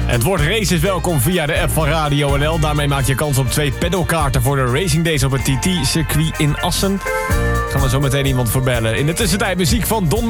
Het woord race is welkom via de app van Radio NL. Daarmee maak je kans op 2 pedalkaarten voor de Racing Days op het TT-circuit in Assen. Gaan we zo meteen iemand voor bellen. In de tussentijd muziek van Don